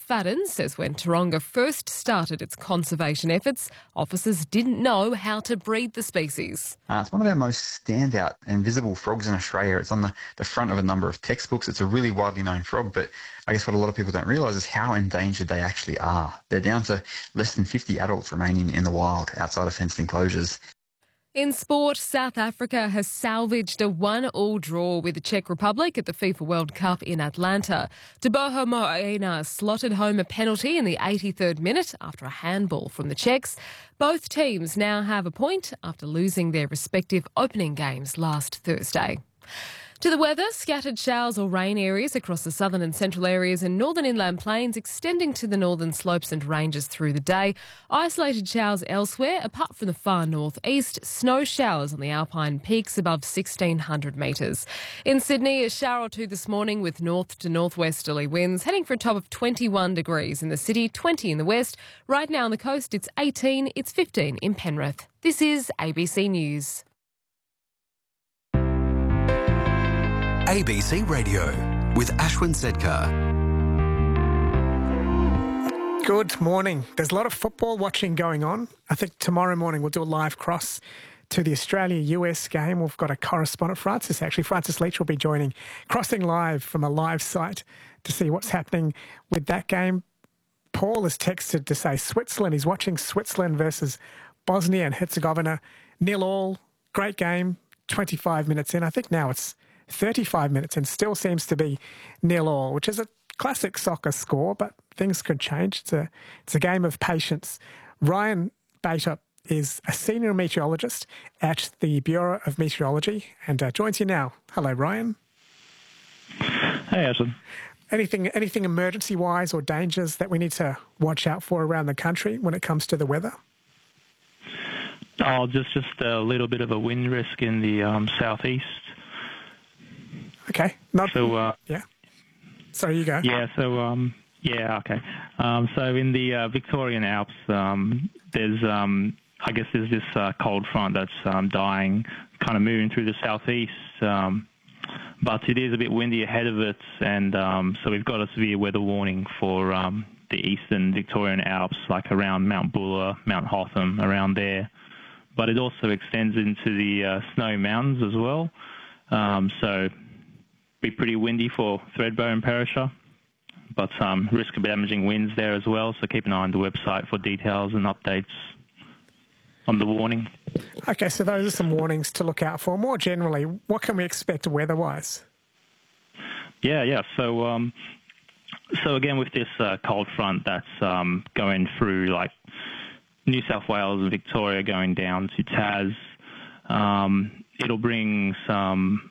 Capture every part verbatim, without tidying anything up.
Fadden says when Taronga first started its conservation efforts, officers didn't know how to breed the species. Uh, it's one of our most standout and visible frogs in Australia. It's on the, the front of a number of textbooks. It's a really widely known frog, but I guess what a lot of people don't realise is how endangered they actually are. They're down to less than fifty adults remaining in the wild outside of fenced enclosures. In sport, South Africa has salvaged a one-all draw with the Czech Republic at the FIFA World Cup in Atlanta. Teboho Moena slotted home a penalty in the eighty-third minute after a handball from the Czechs. Both teams now have a point after losing their respective opening games last Thursday. To the weather, scattered showers or rain areas across the southern and central areas and northern inland plains extending to the northern slopes and ranges through the day. Isolated showers elsewhere, apart from the far northeast. Snow showers on the alpine peaks above sixteen hundred metres. In Sydney, a shower or two this morning with north to northwesterly winds, heading for a top of twenty-one degrees in the city, twenty in the west. Right now on the coast, it's eighteen, it's fifteen in Penrith. This is A B C News. A B C Radio with Ashwin Sedkar. Good morning. There's a lot of football watching going on. I think tomorrow morning we'll do a live cross to the Australia-U S game. We've got a correspondent, Francis, actually. Francis Leach will be joining, crossing live from a live site to see what's happening with that game. Paul has texted to say Switzerland. He's watching Switzerland versus Bosnia and Herzegovina. Nil all. Great game. twenty-five minutes in. I think now it's thirty-five minutes and still seems to be nil all, which is a classic soccer score, but things could change. It's a, it's a game of patience. Ryan Bateup is a senior meteorologist at the Bureau of Meteorology and uh, joins you now. Hello, Ryan. Hey, Ashton. Anything, anything emergency-wise or dangers that we need to watch out for around the country when it comes to the weather? Oh, just, just a little bit of a wind risk in the um, southeast. Okay. Not, so, uh, yeah. Sorry, you go. Yeah, so, um, yeah, okay. Um, so in the uh, Victorian Alps, um, there's, um, I guess there's this uh, cold front that's um, dying, kind of moving through the southeast, um, but it is a bit windy ahead of it, and um, so we've got a severe weather warning for um, the eastern Victorian Alps, like around Mount Buller, Mount Hotham, around there. But it also extends into the uh, Snowy Mountains as well, um, so be pretty windy for Thredbo and Perisher, but um, risk of damaging winds there as well, so keep an eye on the website for details and updates on the warning. Okay, so those are some warnings to look out for. More generally, what can we expect weather-wise? Yeah, yeah, so um, so again with this uh, cold front that's um, going through like New South Wales and Victoria going down to Tas, um, it'll bring some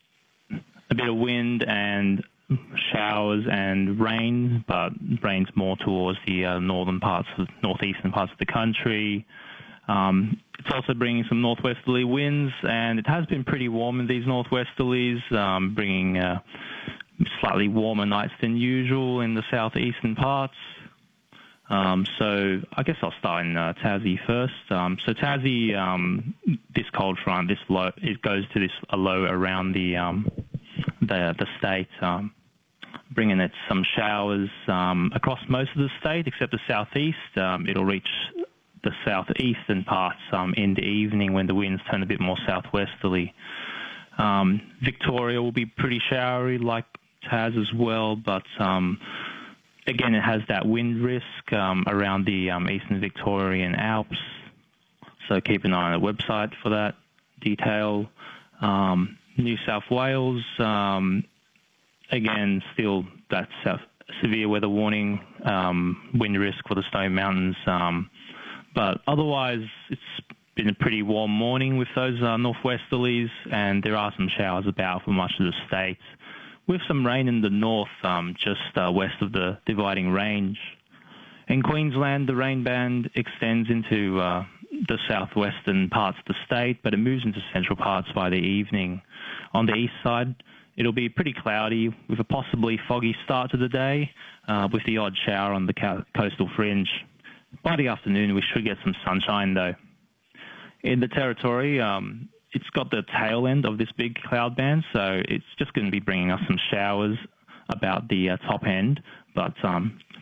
a bit of wind and showers and rain, but rain's more towards the uh, northern parts, of, northeastern parts of the country. Um, it's also bringing some northwesterly winds, and it has been pretty warm in these northwesterlies, um, bringing uh, slightly warmer nights than usual in the southeastern parts. Um, so I guess I'll start in uh, Tassie first. Um, so Tassie, um, this cold front, this low, it goes to this a low around the um, the the state, um, bringing it some showers um, across most of the state except the southeast. Um, it'll reach the southeastern parts um, in the evening when the winds turn a bit more southwesterly. Um, Victoria will be pretty showery like Tas as well, but um, again, it has that wind risk um, around the um, eastern Victorian Alps, so keep an eye on the website for that detail. Um, New South Wales, um, again, still that severe weather warning, um, wind risk for the Snowy Mountains, um, but otherwise it's been a pretty warm morning with those uh, northwesterlies, and there are some showers about for much of the state, with some rain in the north, um, just uh, west of the dividing range. In Queensland, the rain band extends into uh, the southwestern parts of the state, but it moves into central parts by the evening. On the east side, it'll be pretty cloudy with a possibly foggy start to the day, uh, with the odd shower on the co- coastal fringe. By the afternoon, we should get some sunshine, though. In the Territory, um, it's got the tail end of this big cloud band, so it's just going to be bringing us some showers about the uh, top end, but um,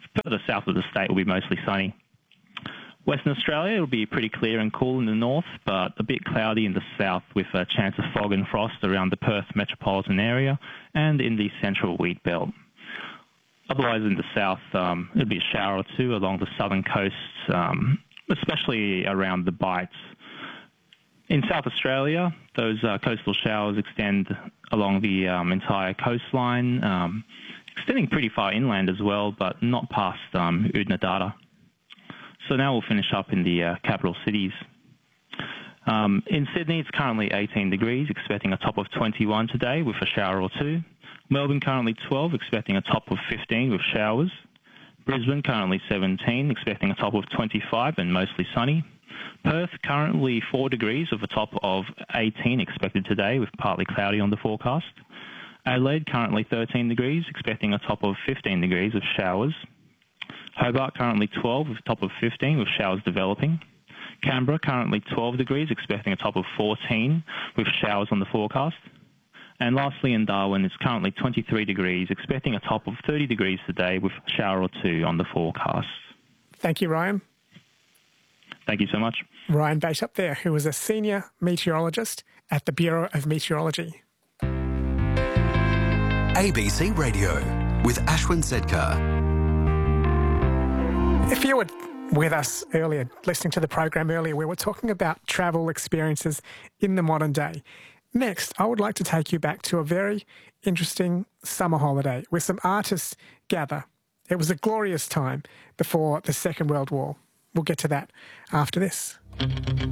further south of the state will be mostly sunny. Western Australia will be pretty clear and cool in the north, but a bit cloudy in the south with a chance of fog and frost around the Perth metropolitan area and in the central wheat belt. Otherwise, in the south, um, it'll be a shower or two along the southern coast, um, especially around the Bights. In South Australia, those uh, coastal showers extend along the um, entire coastline, um, extending pretty far inland as well, but not past um, Oodnadatta. So now we'll finish up in the uh, capital cities. Um, in Sydney, it's currently eighteen degrees, expecting a top of twenty-one today with a shower or two. Melbourne currently twelve, expecting a top of fifteen with showers. Brisbane currently seventeen, expecting a top of twenty-five and mostly sunny. Perth currently four degrees with a top of eighteen expected today with partly cloudy on the forecast. Adelaide currently thirteen degrees, expecting a top of fifteen degrees with showers. Hobart currently twelve with a top of fifteen with showers developing. Canberra currently twelve degrees, expecting a top of fourteen with showers on the forecast. And lastly, in Darwin, it's currently twenty-three degrees, expecting a top of thirty degrees today with a shower or two on the forecast. Thank you, Ryan. Thank you so much. Ryan Bishop there, who is a senior meteorologist at the Bureau of Meteorology. A B C Radio with Ashwin Sedkar. If you were with us earlier, listening to the program earlier, we were talking about travel experiences in the modern day. Next, I would like to take you back to a very interesting summer holiday where some artists gather. It was a glorious time before the Second World War. We'll get to that after this.